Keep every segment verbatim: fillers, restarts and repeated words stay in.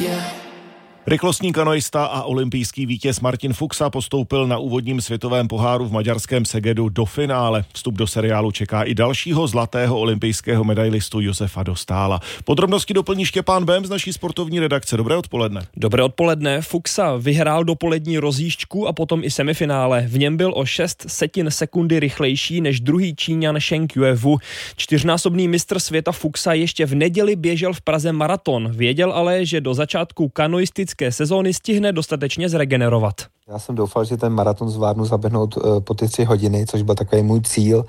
Yeah. Rychlostní kanoista a olympijský vítěz Martin Fuxa postoupil na úvodním světovém poháru v maďarském Segedu do finále. Vstup do seriálu čeká i dalšího zlatého olympijského medailistu Josefa Dostála. Podrobnosti doplní Štěpán Bém z naší sportovní redakce. Dobré odpoledne. Dobré odpoledne. Fuxa vyhrál dopolední rozjížďku a potom i semifinále. V něm byl o šest setin sekundy rychlejší než druhý Číňan Sheng Yuewu. Čtyřnásobný mistr světa Fuxa ještě v neděli běžel v Praze maraton. Věděl ale, že do začátku kanoistické sezóny stihne dostatečně zregenerovat. Já jsem doufal, že ten maraton zvládnu zaběhnout po ty tři hodiny, což byl takový můj cíl,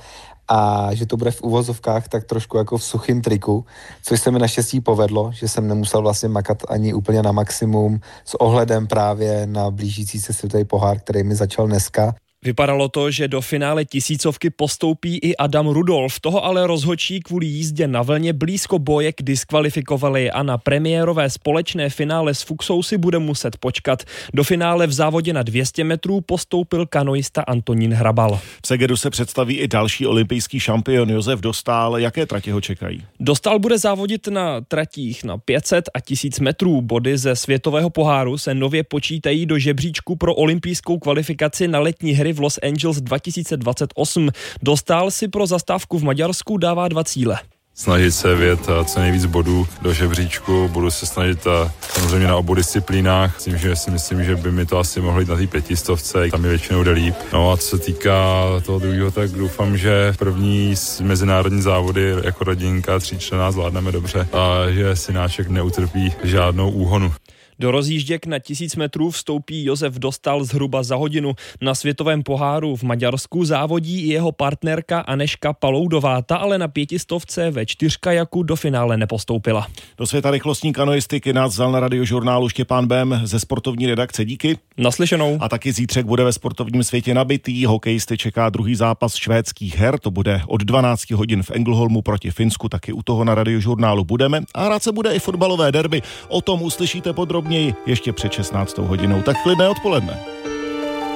a že to bude v uvozovkách tak trošku jako v suchým triku, což se mi naštěstí povedlo, že jsem nemusel vlastně makat ani úplně na maximum s ohledem právě na blížící se světový pohár, který mi začal dneska. Vypadalo to, že do finále tisícovky postoupí i Adam Rudolf. Toho ale rozhodčí kvůli jízdě na vlně blízko bojek diskvalifikovali a na premiérové společné finále s Fuxou si bude muset počkat. Do finále v závodě na dvě stě metrů postoupil kanoista Antonín Hrabal. V Segedu se představí i další olympijský šampion Josef Dostál. Jaké trati ho čekají? Dostál bude závodit na tratích na pět set a tisíc metrů. Body ze světového poháru se nově počítají do žebříčku pro olympijskou kvalifikaci na letní hry v Los Angeles dva tisíce dvacet osm. Dostál si pro zastávku v Maďarsku dává dva cíle. Snažit se vyjet co nejvíc bodů do žebříčku, budu se snažit samozřejmě na obou disciplínách, myslím, že si myslím, že by mi to asi mohlo jít na té pětistovce, tam mi většinou jde líp. No a co se týká toho druhého, tak doufám, že první mezinárodní závody jako rodinka tříčlenná zvládneme dobře a že synáček neutrpí žádnou úhonu. Do rozjížděk na tisíc metrů vstoupí Josef Dostál zhruba za hodinu. Na světovém poháru v Maďarsku závodí i jeho partnerka Aneška Paloudová, ta ale na pětistovce ve čtyřkajaku do finále nepostoupila. Do světa rychlostní kanoistiky nás vzal na radiožurnálu Štěpán Bém ze sportovní redakce. Díky. Naslyšenou. A taky zítřek bude ve sportovním světě nabitý. Hokejisty čeká druhý zápas švédských her. To bude od dvanáct hodin v Ängelholmu proti Finsku. Taky u toho na radiožurnálu budeme. A hrát se bude i fotbalové derby. O tom uslyšíte podrobně ještě před šestnáctou hodinou. Tak klidné odpoledne.